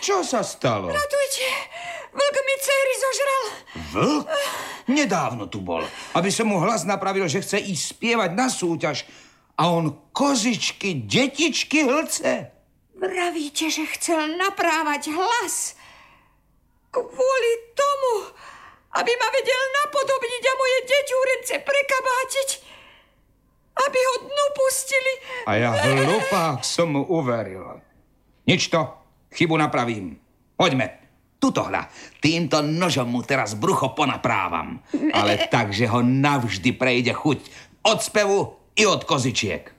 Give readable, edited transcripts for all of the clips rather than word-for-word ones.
Čo sa stalo? Ratujte, vlk mi dcery zožral. Vlk? Nedávno tu bol, aby som mu hlas napravil, že chce ísť spievať na súťaž. A on kozičky, detičky hlce. Vravíte, že chcel naprávať hlas? Kvôli tomu, aby ma vedel napodobniť a moje deťúrence prekabátiť, aby ho dnu pustili. A ja hlupák som mu uveril. Nič to, chybu napravím. Poďme, tuto hľa. Týmto nožom mu teraz brucho ponaprávam. Ale tak, že ho navždy prejde chuť od spevu i od kozičiek.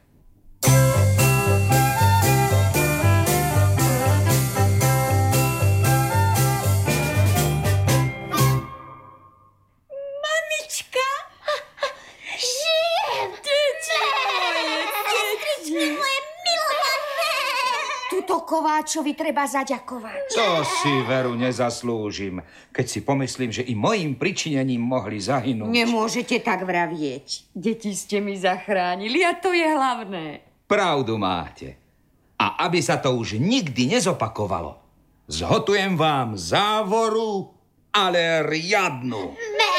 Kováčovi treba zaďakovať. To si veru nezaslúžim, keď si pomyslím, že i mojím pričinením mohli zahynúť. Nemôžete tak vravieť. Deti ste mi zachránili a to je hlavné. Pravdu máte. A aby sa to už nikdy nezopakovalo, zhotujem vám závoru, ale riadnu.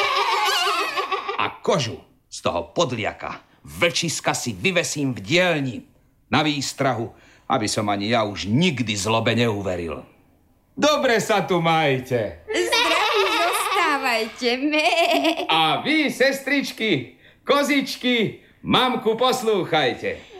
A kožu z toho podliaka, vlčiska si vyvesím v dielni na výstrahu, aby som ani ja už nikdy zlobe neuveril. Dobre sa tu majte. Zdraví zostávajte. A vy, sestričky, kozičky, mamku poslúchajte.